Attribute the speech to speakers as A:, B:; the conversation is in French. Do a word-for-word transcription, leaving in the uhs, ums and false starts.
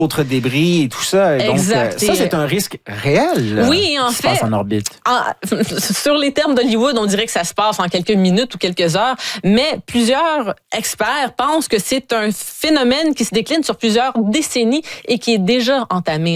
A: autres débris et tout ça. Et donc,
B: exact.
A: euh, ça, c'est un risque réel là,
B: oui, en
A: qui
B: fait,
A: se passe en orbite.
B: En, sur les termes d'Hollywood, on dirait que ça se passe en quelques minutes ou quelques heures, mais plusieurs experts pensent que c'est un phénomène qui se décline sur plusieurs décennies et qui est déjà entamé.